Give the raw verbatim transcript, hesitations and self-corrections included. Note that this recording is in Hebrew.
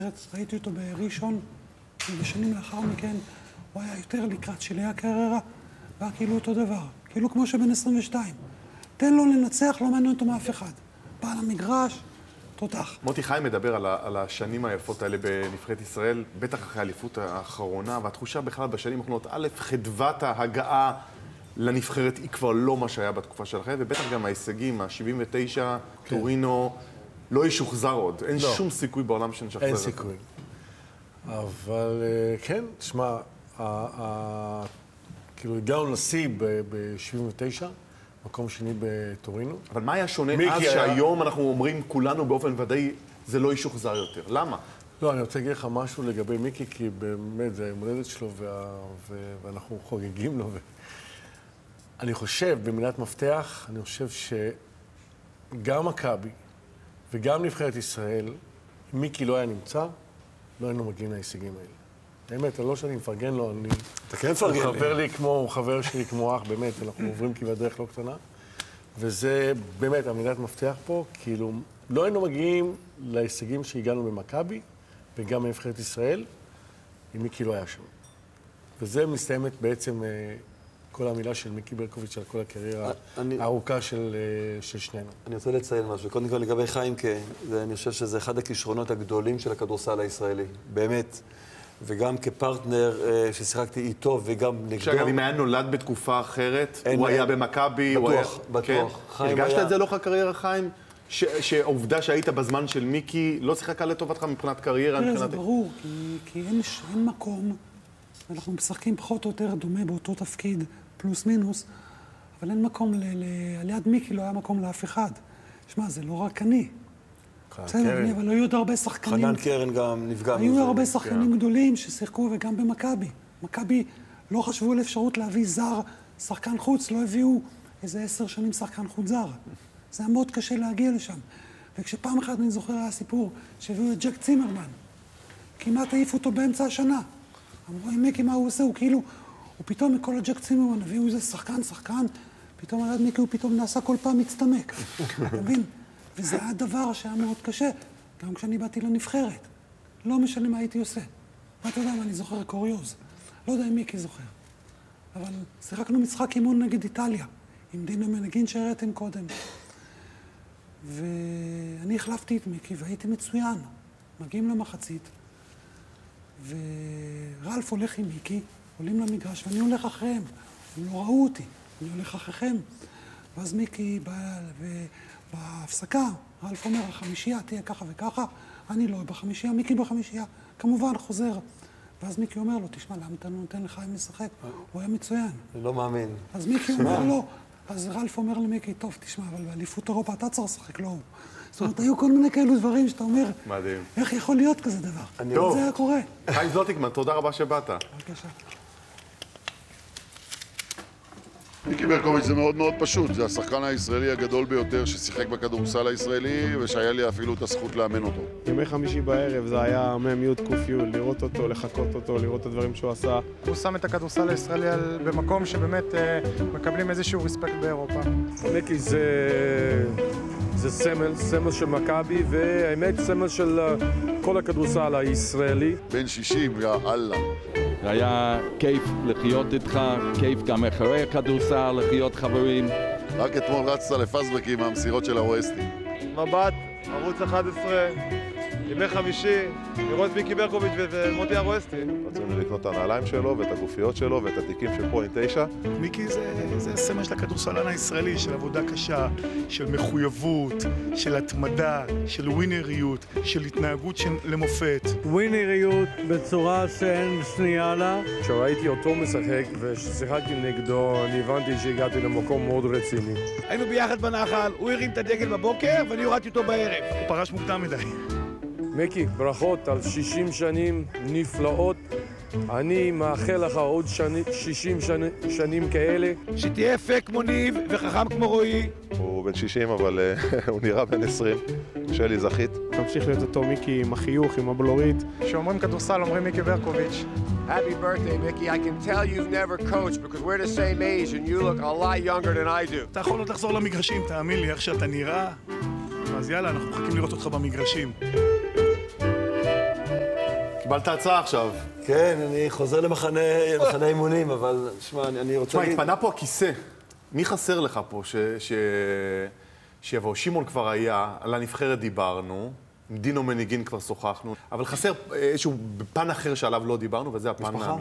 ראיתי אותו בראשון, ובשנים לאחר מכן הוא היה יותר לקראת שלי הקריירה, והיה כאילו אותו דבר, כאילו כמו שבן עשרים ושתיים. תן לו לנצח, לא מעניין אותו מאף אחד. בא למגרש, תותח. מוטי חיים מדבר על, על השנים היפות האלה בנבחרת ישראל, בטח אחרי האליפות האחרונה, והתחושה בכלל בשנים האחרונות, א', חדוות ההגעה לנבחרת היא כבר לא מה שהיה בתקופה שלכם, ובטח גם ההישגים, ה-שבעים ותשע, כן. טורינו, לא ישוחזר עוד. אין לא. שום סיכוי בעולם שנשחזר. אין סיכוי. אבל כן, תשמע, כאילו הגענו לשיא ב-שבעים ותשע, מקום שני בטורינו. אבל מה היה שונה אז שהיום אנחנו אומרים כולנו באופן ודאי, זה לא ישוחזר יותר? למה? לא, אני רוצה להגיד לך משהו לגבי מיקי, כי באמת זה המולדת שלו ואנחנו חוגגים לו. אני חושב, במילת מפתח, אני חושב שגם מכבי וגם נבחרת ישראל, אם מיקי לא היה נמצא, לא היינו מגיעים להישגים האלה. באמת, לא שאני מפרגן לו, אני... אתה כן מפרגן לי. הוא חבר לי כמו, הוא חבר שלי כמו אח, באמת, אנחנו עוברים כברת דרך לא קטנה. וזה באמת המילת מפתח פה, כאילו, לא היינו מגיעים להישגים שהגענו במכבי, וגם בנבחרת ישראל, אם מיקי לא היה שם. וזה מסתיימת בעצם כל המילה של מיקי ברקוביץ' על כל הקריירה הארוכה של שנינו. אני רוצה לציין משהו. קודם כל לגבי חיימקה, אני חושב שזה אחד הכישרונות הגדולים של הכדורסל הישראלי. באמת. וגם כפרטנר ששיחקתי איתו וגם נגדו. שאגב, אם היה נולד בתקופה אחרת, הוא היה במכבי, בטוח, בטוח. הרגשת את זה לא קריירה, חיים? שהעובדה שהיית בזמן של מיקי לא שיחקה לטובתך מבחינת קריירה? תראה, זה ברור, כי אין מקום, אנחנו משחקים פחות או יותר דומה באותו תפקיד, פלוס מינוס, אבל אין מקום, על יד מיקי לא היה מקום לאף אחד. שמע, זה לא רק אני. בסדר, אבל היו עוד הרבה שחקנים. חנן קרן גם נפגע מזה. היו הרבה שחקנים גדולים ששיחקו וגם במכבי. מכבי לא חשבו על אפשרות להביא זר, שחקן חוץ, לא הביאו איזה עשר שנים שחקן חוץ זר. זה היה מאוד קשה להגיע לשם. וכשפעם אחת אני זוכר היה סיפור שהביאו את ג'ק צימרמן. כמעט העיפו אותו באמצע השנה. אמרו, מיקי, מה הוא עושה? הוא כאילו, הוא פתאום מכל הג'ק צימרמן הביאו איזה שחקן, שחקן, פתאום על יד מיקי הוא פתאום נעשה כל פעם מצטמק. אתה מבין? וזה היה דבר שהיה מאוד קשה, גם כשאני באתי לנבחרת. לא משנה מה הייתי עושה. ואתה יודע מה, אני זוכר קוריוז. לא יודע אם מיקי זוכר. אבל שיחקנו משחק אימון נגד איטליה, עם דינה מנגין שהראיתם קודם. ואני החלפתי את מיקי והייתי מצוין. מגיעים למחצית, ורלף הולך עם מיקי, עולים למגרש, ואני הולך אחריהם. הם לא ראו אותי, אני הולך אחריכם. ואז מיקי בא ו... בהפסקה, רלף אומר, החמישייה תהיה ככה וככה, אני לא בחמישייה, מיקי בחמישייה, כמובן חוזר. ואז מיקי אומר לו, תשמע, למה אתה נותן לחיים לשחק? הוא היה מצוין. אני לא מאמין. אז מיקי אומר לו, אז רלף אומר למיקי, טוב, תשמע, אבל באליפות אירופה אתה צריך לשחק, לא הוא. זאת אומרת, היו כל מיני כאלו דברים שאתה אומר, מדהים. איך יכול להיות כזה דבר? טוב. זה היה קורה. חיים זלוטיקמן, תודה רבה שבאת. בבקשה. מיקי ברקוביץ' זה מאוד מאוד פשוט, זה השחקן הישראלי הגדול ביותר ששיחק בכדורסל הישראלי ושהיה לי אפילו את הזכות לאמן אותו. ימי חמישי בערב זה היה מ"ם ק"י, לראות אותו, לחקות אותו, לראות את הדברים שהוא עשה. הוא שם את הכדורסל הישראלי על, במקום שבאמת אה, מקבלים איזשהו רספקט באירופה. מיקי זה, זה סמל, סמל של מכבי, והאמת סמל של כל הכדורסל הישראלי. בן שישים, יא אללה. היה כיף לחיות איתך, כיף גם אחרי הכדורסל, לחיות חברים. רק אתמול רצת לפסבקים מהמסירות של הרואסטי. מבט, ערוץ אחת עשרה, ימי חמישי, לראות מיקי ברקוביץ' ומוטי הרואסטי. רצינו לקנות את הנעליים שלו ואת הגופיות שלו ואת התיקים של פרוינט תשע. מיקי זה, זה הסמל של הכדורסלן הישראלי, של עבודה קשה, של מחויבות, של התמדה, של ווינריות, של התנהגות למופת. ווינריות בצורה שאין שנייה לה. כשראיתי אותו משחק וששיחקתי נגדו, אני הבנתי שהגעתי למקום מאוד רציני. היינו ביחד בנחל, הוא הרים את הדגל בבוקר ואני הורדתי אותו בערב. הוא פרש מוקדם מדי. מיקי, ברכות על שישים שנים נפלאות. אני מאחל לך עוד שישים שנים כאלה. שתהיה יפה כמו ניב וחכם כמו רועי. הוא בן שישים, אבל הוא נראה בן עשרים. שלי זכית. תמשיך להיות אותו מיקי עם החיוך, עם הבלורית. כשאומרים כדורסל, אומרים מיקי ברקוביץ'. Happy birthday, Mickey. I can tell you've never coached because we're the same age and you look a lot younger than I do. אתה יכול עוד לחזור למגרשים, תאמין לי, איך שאתה נראה. אז יאללה, אנחנו מחכים לראות אותך במגרשים. קיבלת הצעה עכשיו. כן, אני חוזר למחנה למחנה אימונים, אבל, שמע, אני, אני רוצה... תשמע, להגיד... התפנה פה הכיסא. מי חסר לך פה ש... ש... שיבוא? שמעון כבר היה, על הנבחרת דיברנו, עם דינו מניגין כבר שוחחנו, אבל חסר איזשהו פן אחר שעליו לא דיברנו, וזה הפן... משפחה.